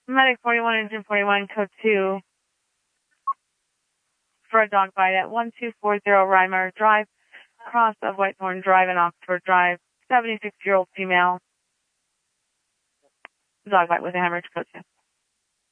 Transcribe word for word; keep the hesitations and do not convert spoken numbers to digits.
Medic forty-one, Engine forty-one, code two, for a dog bite at one two four zero Reimer Drive, cross of Whitethorn Drive and Oxford Drive, seventy-six-year-old female. Dog bite with a hemorrhage, code two.